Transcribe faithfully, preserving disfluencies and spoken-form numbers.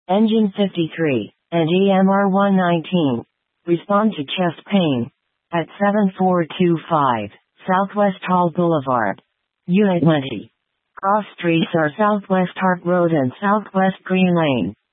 Engine fifty-three, and E M R one nineteen. Respond to chest pain. At seven four two five, Southwest Hall Boulevard. Unit twenty. Cross streets are Southwest Hart Road and Southwest Green Lane.